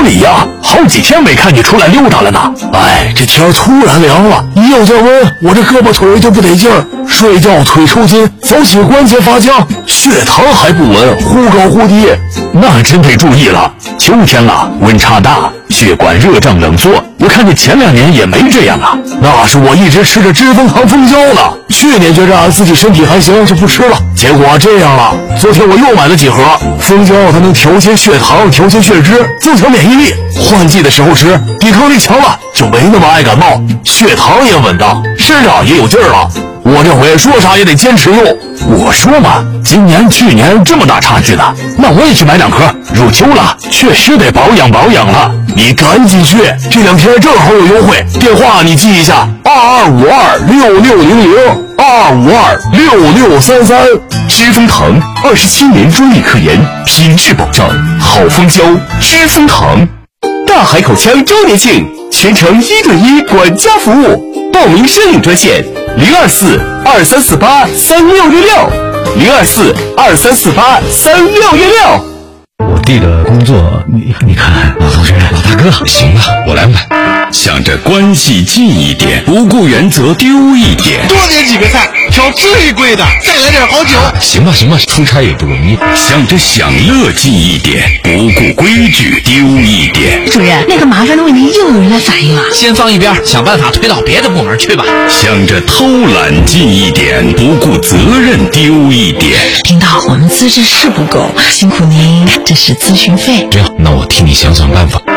里呀？好几天没看你出来溜达了呢。哎，这天突然凉了，一有点温，我这胳膊腿就不得劲儿，睡觉腿抽筋，早起关节发僵，血糖还不稳，忽高忽低。那真得注意了，秋天了，温差大，血管热胀冷缩。我看你前2年也没这样啊。那是我一直吃着知蜂糖蜂胶呢，去年觉着自己身体还行就不吃了，结果这样了。昨天我又买了几盒蜂胶，它能调节血糖，调节血脂，增强免疫力。换季的时候吃，抵抗力强了，就没那么爱感冒，血糖也稳当，身上也有劲儿了。我这回说啥也得坚持用。我说嘛，今年去年这么大差距呢，那我也去买2颗。入秋了，确实得保养保养了。你赶紧去，这2天正好有优惠，电话你记一下：22526600，22526633。 知蜂糖27年专利科研，品质保障，好蜂胶，知蜂糖。大海口腔周年庆，全程1对1管家服务，报名申领专线024-2348-3666，024-2348-3666。 我弟的工作，你看，老同学，老大哥，行了，我来安排。 想着关系近一点，不顾原则丢一点， 多点几个菜，挑最贵的，再来点好酒。 行吧，出差也不容易。 想着享乐近一点，不顾规矩丢一点。 主任，那个麻烦的问题又有人来反映了， 先放一边，想办法推到别的部门去吧。 想着偷懒近一点，不顾责任丢一点。 领导，我们资质是不够，辛苦您，这是咨询费。 这样，那我替你想想办法。